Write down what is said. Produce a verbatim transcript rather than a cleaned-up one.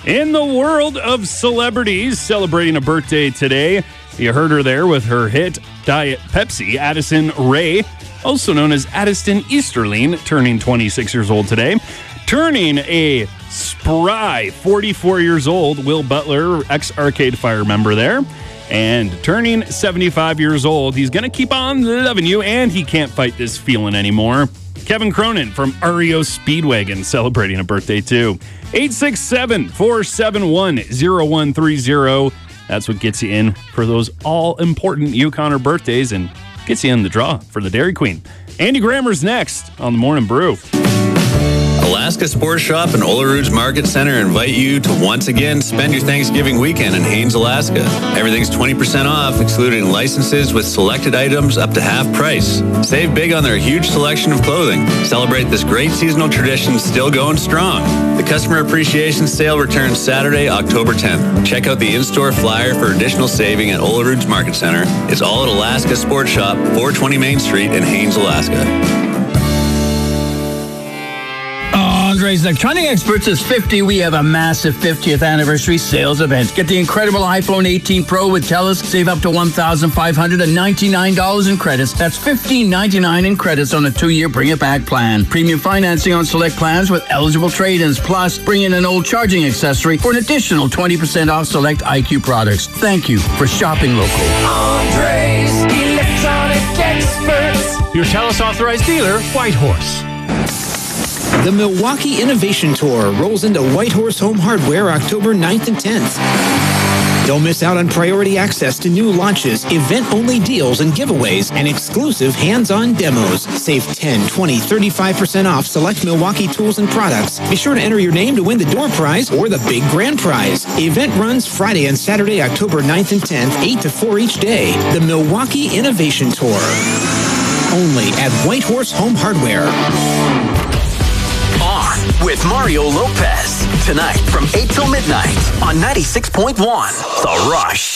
In the world of celebrities celebrating a birthday today, you heard her there with her hit Diet Pepsi. Addison Rae, also known as Addison Easterling, turning twenty-six years old today. Turning a spry forty-four years old, Will Butler, ex-Arcade Fire member there. And turning seventy-five years old, he's going to keep on loving you, and he can't fight this feeling anymore. Kevin Cronin from R E O Speedwagon celebrating a birthday too. eight six seven, four seven one, zero one three zero. That's what gets you in for those all-important Yukoner birthdays and gets you in the draw for the Dairy Queen. Andy Grammer's next on the Morning Brew. Alaska Sports Shop and Olerud's Market Center invite you to once again spend your Thanksgiving weekend in Haines, Alaska. Everything's twenty percent off, excluding licenses with selected items up to half price. Save big on their huge selection of clothing. Celebrate this great seasonal tradition still going strong. The Customer Appreciation Sale returns Saturday, October tenth. Check out the in-store flyer for additional saving at Olerud's Market Center. It's all at Alaska Sports Shop, four twenty Main Street in Haines, Alaska. Andres Electronic Experts is fifty. We have a massive fiftieth anniversary sales event. Get the incredible iPhone eighteen Pro with TELUS. Save up to one thousand five hundred ninety-nine dollars in credits. That's fifteen ninety-nine in credits on a two-year bring-it-back plan. Premium financing on select plans with eligible trade-ins. Plus, bring in an old charging accessory for an additional twenty percent off select I Q products. Thank you for shopping local. Andres Electronic Experts. Your TELUS authorized dealer, Whitehorse. The Milwaukee Innovation Tour rolls into Whitehorse Home Hardware October ninth and tenth. Don't miss out on priority access to new launches, event-only deals and giveaways, and exclusive hands-on demos. Save ten, twenty, thirty-five percent off select Milwaukee tools and products. Be sure to enter your name to win the door prize or the big grand prize. Event runs Friday and Saturday, October ninth and tenth, eight to four each day. The Milwaukee Innovation Tour. Only at Whitehorse Home Hardware. With Mario Lopez. Tonight from eight till midnight on ninety-six point one. The Rush.